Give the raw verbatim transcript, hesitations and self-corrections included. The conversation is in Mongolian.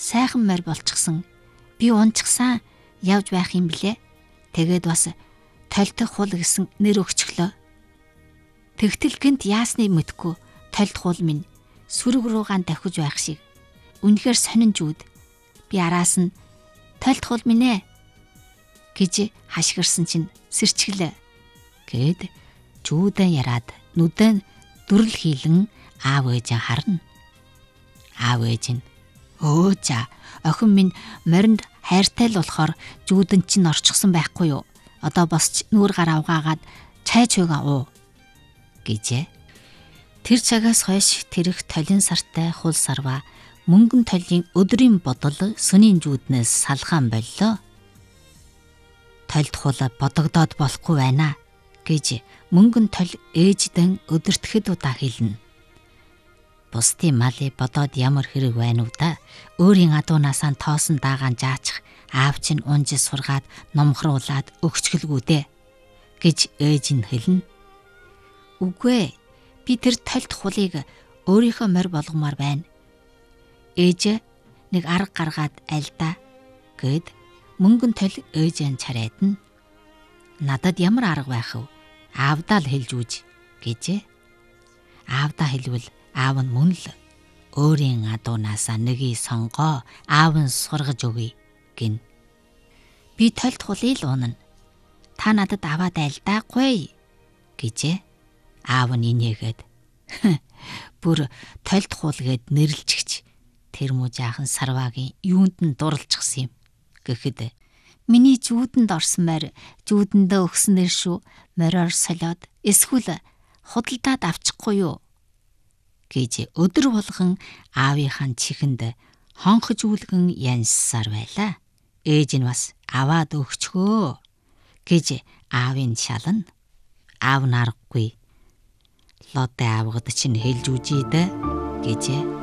сайхан морь болчихсон. Би унчихсан явж байх юм блэ. Тэгээд бас толтох хул гэсэн нэр өгчлөө. Тэгтэл гинт яасны мэдгүй толт хул минь сүрэг руугаан давхиж байх шиг. Үнэхээр сонинжүүд. Би араас нь толт хул минь ээ гэж хашгирсан чинь сэрчгэлээ. Гэд чүүдэн яраад нүдэн дүрл хийлэн аав ээжээ харна. Аав ээж нь өө за охин минь моринд хайртай л болохоор жүүдэн чинь орчихсон байхгүй юу? Одоо босч нүүр гар авгаагаад чай чуйгаа уу гэжээ. Тэр цагаас хойш тэрх толин сартай хул сарва мөнгөн толын өдрийн бодол сүнийн жүүднээс салгаан боллоо. Толд хула бодогдоод болохгүй байна гэж мөнгөн тол ээждэн өдөртөхөд удаа хэлнэ. Бусдын малыг бодоод ямар хэрэг байна уу да? Өөрийн адуунаасаа тоосон даагаан жаачих аав чинь унж сургаад номхруулад өгчгэлгүй дээ гэж ээж нь хэлнэ. Үгүй ээ. Би тэр толд хулыг өөрийнхөө морь болгомоор байна. Ээж нэг арга гаргаад альдаа гэд мөнгөн тол ээжэн чарайдна. Надад ямар арга байх вэ? Аавдаа л хэлж үүж гэжээ. Аавдаа хэлвэл аав нь мөн л өөрийн адуунаасаа нэгийг сонгоо аав нь сургаж өгье гин. Би толд хулыг л унана. Та надад аваад альдаахгүй гэжээ. Аав нь инээгээд бүр толд хул гэд нэрлжигч тэр муу жаахан сарвагийн юунд нь дурлжчихсан юм гэхэд миний жүүдэнд орсон морь жүүдэндээ өгснээр шүү мориор солиод эсвэл худалдаад авчихгүй юу гэж өдөр болгон аавынхаа чихэнд хонхож үлгэн янссаар байлаа. Ээж нь бас аваад өгчхөө гэж аавын шална. Аав нарахгүй лодэ аавгад чинь хэлж үжийдэ гэж